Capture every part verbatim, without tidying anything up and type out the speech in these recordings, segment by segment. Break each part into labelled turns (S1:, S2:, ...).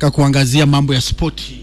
S1: katika kuangazia mambo ya spoti.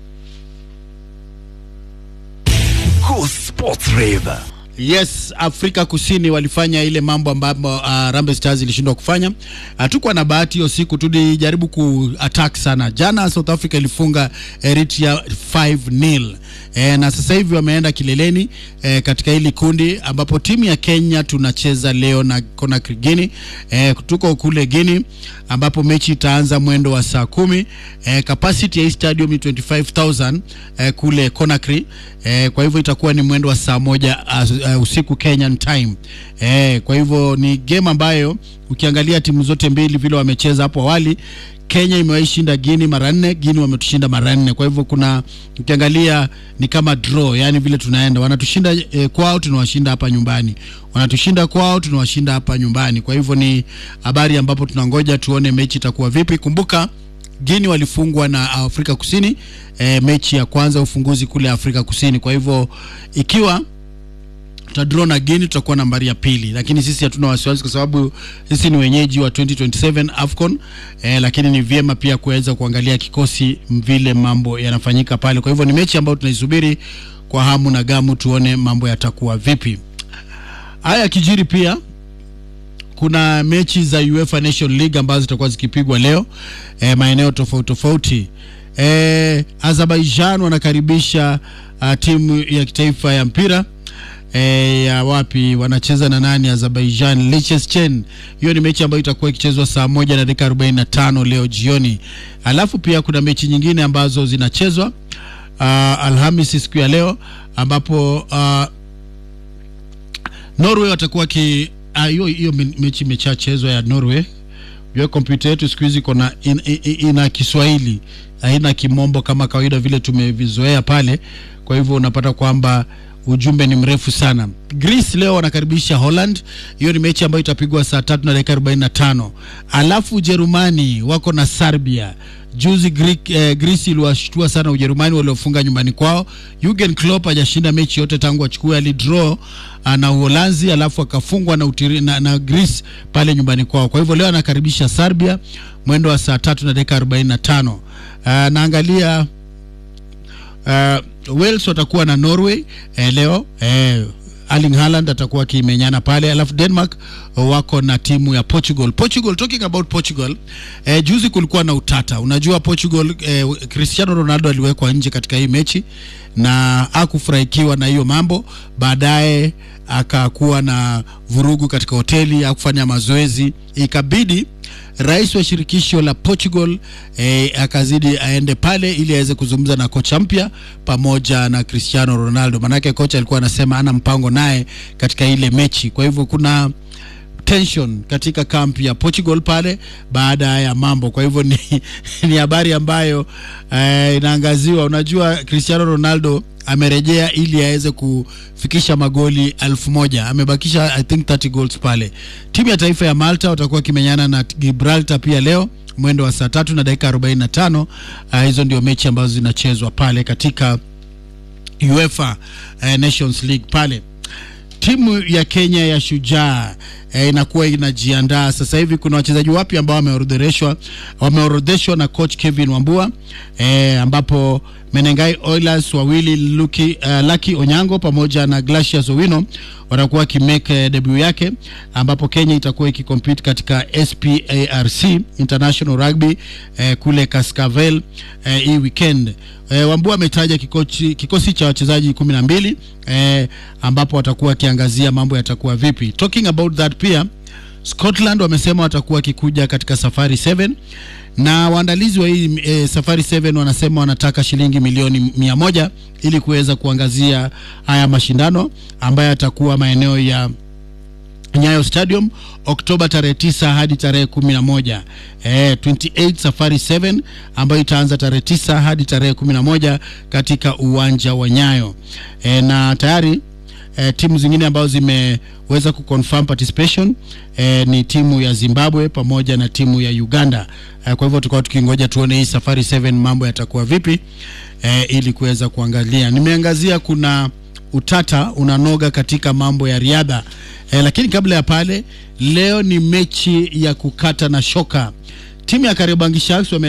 S2: Go Sports Rave.
S1: Yes, Afrika Kusini walifanya ile mambo ambayo uh, Harambee Stars ilishindwa kufanya. Hatukuwa na bahati hiyo siku, tulijaribu ku-attack sana. Jana South Africa ilifunga Eritrea five nil. E, na sasa hivi wameenda kileleni e, katika hili kundi ambapo timu ya Kenya tunacheza leo na Conakry Guinea. E, tuko kule Guinea ambapo mechi itaanza mwendo wa saa kumi. E, capacity ya stadium ni twenty-five thousand e, kule Conakry. E, kwa hivyo itakuwa ni mwendo wa saa moja uh, uh, usiku Kenyan time. E, kwa hivyo ni game ambayo ukiangalia timu zote mbili vile wamecheza hapo awali, Kenya imewahi shinda Guinea mara nne, Guinea wametushinda mara nne. Kwa hivyo kuna ukiangalia ni kama draw, yani vile tunaenda. Wanatushinda eh, kwao, tunawashinda hapa nyumbani. Wanatushinda kwao, tunawashinda hapa nyumbani. Kwa hivyo ni habari ambapo tunangoja tuone mechi itakuwa vipi. Kumbuka Guinea walifungwa na Afrika Kusini eh, mechi ya kwanza ufunguzi kule Afrika Kusini. Kwa hivyo ikiwa tutadraw na Guinea tutakuwa nambari ya pili, lakini sisi hatuna wasiwasi kwa sababu sisi ni wenyeji wa twenty twenty-seven AFCON. Eh, lakini ni vyema pia kuweza kuangalia kikosi vile mambo yanafanyika pale. Kwa hivyo ni mechi ambayo tunaisubiri kwa hamu na gamu tuone mambo yatakuwa vipi. Haya kijiri pia kuna mechi za UEFA Nation League ambazo zitakuwa zikipigwa leo eh, maeneo tofauti tofauti. Eh, Azerbaijan wanakaribisha uh, timu ya kitaifa ya mpira Eh, ya wapi wanacheza na nani? Azerbaijan Liechtenstein. Hiyo ni mechi ambayo itakuwa ikichezwa saa moja na dakika arobaini na tano leo jioni. Alafu pia kuna mechi nyingine ambazo zinachezwa uh, Alhamisi siku ya leo ambapo uh, Norway watakuwa ki hiyo uh, hiyo mechi imechachezwa ya Norway. Hiyo computer yetu siku hizi kuna in, in, in, ina Kiswahili, haina kimombo kama kawaida vile tumevizoea pale. Kwa hivyo unapata kwamba ujumbe ni mrefu sana. Greece leo wanakaribisha Holland. Hiyo ni mechi ambayo itapigwa saa tatu na dakika arobaini na tano. Alafu Ujerumani wako na Serbia. Juzi Greek, eh, Greece iliwashtua sana Ujerumani waliofunga nyumbani kwao. Jurgen Klopp hajashinda mechi yote tangu achukue, alidraw uh, na Uholanzi alafu akafungwa na, utiri, na na Greece pale nyumbani kwao. Kwa hivyo leo anakaribisha Serbia mwendo wa saa tatu na dakika arobaini na tano. Uh, naangalia uh, Wales watakuwa na Norway eh, leo eh, Erling Haaland atakuwa kimenyana pale. Alafu Denmark wako na timu ya Portugal. Portugal, talking about Portugal, eh, juzi kulikuwa na utata. Unajua Portugal, eh, Cristiano Ronaldo aliwekwa nje katika hii mechi na hakufurahikiwa na hiyo mambo. Baadaye akakuwa na vurugu katika hoteli, hakufanya mazoezi, ikabidi rais wa shirikisho la Portugal eh, akazidi aende pale ili aweze kuzungumza na kocha mpya pamoja na Cristiano Ronaldo. Manake kocha alikuwa anasema ana mpango naye katika ile mechi. Kwa hivyo kuna tension katika kampi ya Portugal pale baada ya mambo. Kwa hivyo ni ni habari ambayo eh, inaangaziwa. Unajua Cristiano Ronaldo amerejea ili aweze kufikisha magoli elfu moja. Amebakisha I think thirty goals pale. Timu ya taifa ya Malta watakuwa kimenyana na Gibraltar pia leo mwendo wa saa tatu na dakika arobaini na tano. Uh, hizo ndio mechi ambazo zinachezwa pale katika UEFA uh, Nations League pale. Timu ya Kenya ya Shujaa eh, inakuwa inajiandaa. Sasa hivi kuna wachezaji wapi ambao wameorodheshwa wameorodheshwa na coach Kevin Wambua eh, ambapo Menengai Oilers wawili Lucky, uh, Lucky Onyango pamoja na Glacius Owino watakuwa kimeke uh, debut yake, ambapo Kenya itakuwa ikikompete katika S P A R C International Rugby uh, kule Cascavel uh, hii weekend. Uh, Wambua ametaja kikosi, kikosi cha wachezaji kumi na mbili uh, ambapo watakuwa kiangazia mambo yatakuwa vipi. Talking about that pia Scotland wamesema watakuwa kikuja katika Safari seven, na waandalizi wa hii e, Safari seven wanasema wanataka shilingi milioni mia moja ili kuweza kuangazia haya mashindano ambayo yatakuwa maeneo ya Nyayo Stadium Oktoba tarehe tisa hadi tarehe kumi na moja. Eh, twenty-eight Safari seven ambayo itaanza tarehe tisa hadi tarehe kumi na moja katika uwanja wa Nyayo. Eh, na tayari eh, timu zingine ambazo zimeweza kuconfirm participation eh, ni timu ya Zimbabwe pamoja na timu ya Uganda. Eh, kwa hivyo tukao tukingoja tuone hii Safari seven mambo yatakuwa vipi eh, ili kuweza kuangalia. Nimeangazia kuna utata unanoga katika mambo ya riadha. Eh, lakini kabla ya pale leo ni mechi ya kukata na shoka. Timu ya Kariobangi Sharks wame